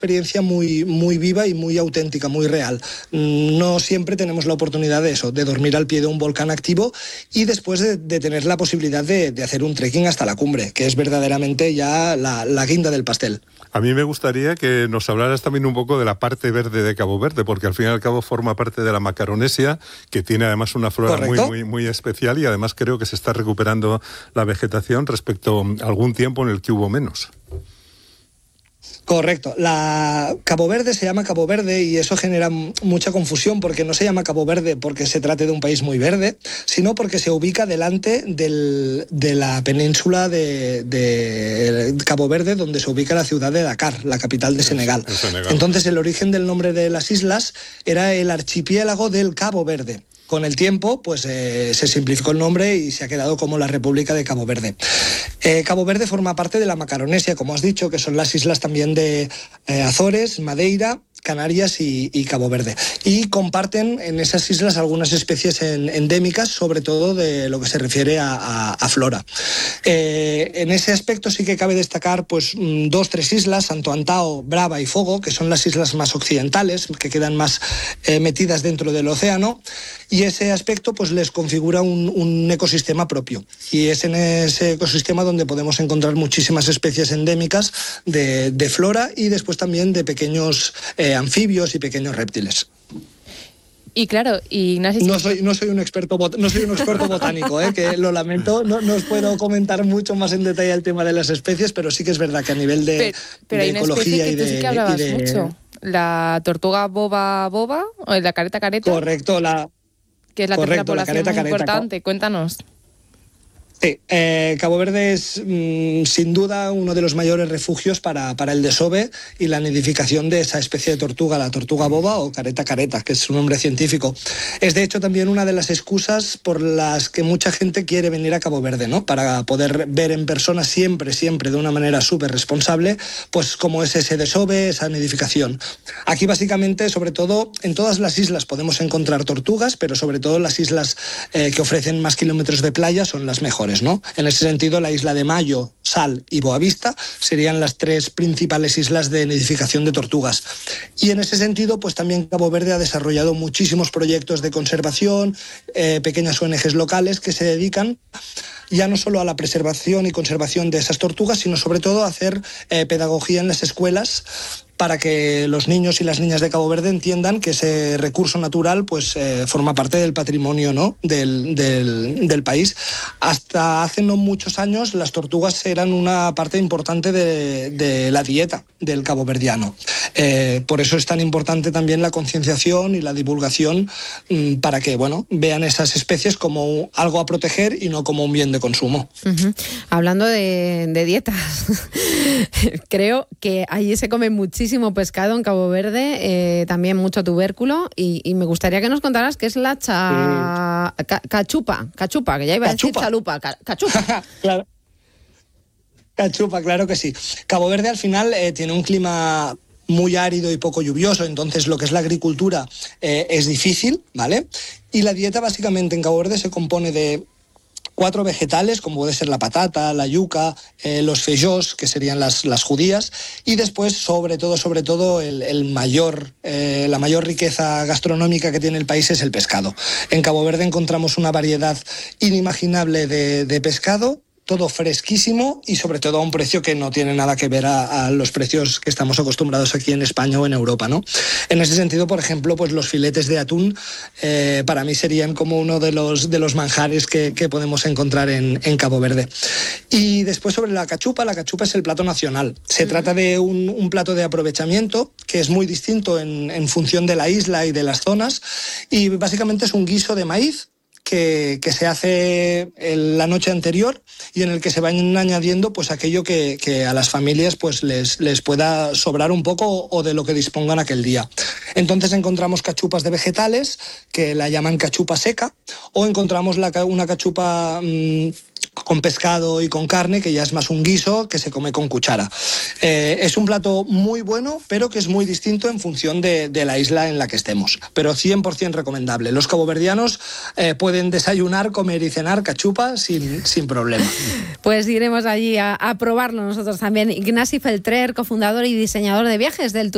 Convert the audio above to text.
experiencia muy, muy viva y muy auténtica, muy real. No siempre tenemos la oportunidad de eso, de dormir al pie de un volcán activo y después de tener la posibilidad de hacer un trekking hasta la cumbre, que es verdaderamente ya la guinda del pastel. A mí me gustaría que nos hablaras también un poco de la parte verde de Cabo Verde, porque al fin y al cabo forma parte de la Macaronesia, que tiene además una flora muy, muy, muy especial, y además creo que se está recuperando la vegetación respecto a algún tiempo en el que hubo menos. Correcto. Cabo Verde se llama Cabo Verde y eso genera mucha confusión porque no se llama Cabo Verde porque se trate de un país muy verde, sino porque se ubica delante de la península de Cabo Verde, donde se ubica la ciudad de Dakar, la capital de Senegal. Entonces el origen del nombre de las islas era el archipiélago del Cabo Verde. Con el tiempo, pues se simplificó el nombre y se ha quedado como la República de Cabo Verde. Cabo Verde forma parte de la Macaronesia, como has dicho, que son las islas también de Azores, Madeira, Canarias y Cabo Verde. Y comparten en esas islas algunas especies endémicas, sobre todo de lo que se refiere a flora. En ese aspecto sí que cabe destacar pues 2-3 islas, Santo Antao, Brava y Fogo, que son las islas más occidentales, que quedan más metidas dentro del océano, y ese aspecto pues les configura un ecosistema propio. Y es en ese ecosistema donde podemos encontrar muchísimas especies endémicas de flora y después también de pequeños anfibios y pequeños reptiles. Y claro, Ignasi... No soy un experto botánico, que lo lamento, no os puedo comentar mucho más en detalle el tema de las especies, pero sí que es verdad que a nivel de ecología y de... Pero sí que hablabas mucho. La tortuga boba, o la careta. Correcto, que es la tercera población muy importante. Cuéntanos. Sí, Cabo Verde es sin duda uno de los mayores refugios para el desove y la nidificación de esa especie de tortuga, la tortuga boba o careta, que es su nombre científico. Es de hecho también una de las excusas por las que mucha gente quiere venir a Cabo Verde, ¿no? Para poder ver en persona siempre de una manera súper responsable, pues cómo es ese desove, esa nidificación. Aquí básicamente, sobre todo, en todas las islas podemos encontrar tortugas, pero sobre todo las islas que ofrecen más kilómetros de playa son las mejores, ¿no? En ese sentido, la isla de Mayo, Sal y Boavista serían las 3 principales islas de nidificación de tortugas. Y en ese sentido, pues también Cabo Verde ha desarrollado muchísimos proyectos de conservación, pequeñas ONGs locales que se dedican ya no solo a la preservación y conservación de esas tortugas, sino sobre todo a hacer pedagogía en las escuelas para que los niños y las niñas de Cabo Verde entiendan que ese recurso natural pues forma parte del patrimonio, ¿no? del país. Hasta hace no muchos años las tortugas eran una parte importante de la dieta del caboverdiano. Por eso es tan importante también la concienciación y la divulgación para que vean esas especies como algo a proteger y no como un bien de consumo. Uh-huh. Hablando de dietas, creo que allí se come muchísimo pescado en Cabo Verde, también mucho tubérculo, y me gustaría que nos contaras qué es la cachupa, que ya iba a decir chalupa, cachupa. Claro. Cachupa, claro que sí. Cabo Verde al final tiene un clima muy árido y poco lluvioso, entonces lo que es la agricultura es difícil, ¿vale? Y la dieta básicamente en Cabo Verde se compone de 4 vegetales, como puede ser la patata, la yuca, los feijós, que serían las judías, y después, sobre todo, la mayor riqueza gastronómica que tiene el país es el pescado. En Cabo Verde encontramos una variedad inimaginable de pescado, todo fresquísimo y sobre todo a un precio que no tiene nada que ver a los precios que estamos acostumbrados aquí en España o en Europa, ¿no? En ese sentido, por ejemplo, pues los filetes de atún para mí serían como uno de los manjares que podemos encontrar en Cabo Verde. Y después sobre la cachupa es el plato nacional. Se trata de un plato de aprovechamiento que es muy distinto en función de la isla y de las zonas, y básicamente es un guiso de maíz que se hace la noche anterior y en el que se van añadiendo pues aquello que a las familias pues les pueda sobrar un poco o de lo que dispongan aquel día. Entonces encontramos cachupas de vegetales que la llaman cachupa seca, o encontramos una cachupa con pescado y con carne, que ya es más un guiso que se come con cuchara. Es un plato muy bueno, pero que es muy distinto en función de la isla en la que estemos. Pero 100% recomendable. Los caboverdianos pueden desayunar, comer y cenar cachupa sin problema. Pues iremos allí a probarlo nosotros también. Ignasi Feltrer, cofundador y diseñador de viajes del